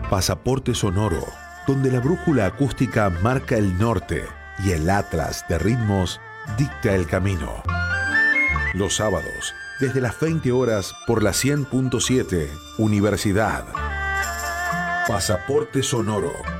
Pasaporte Sonoro, donde la brújula acústica marca el norte y el atlas de ritmos dicta el camino. Los sábados, desde las 20 horas por la 100.7 Universidad. Pasaporte Sonoro.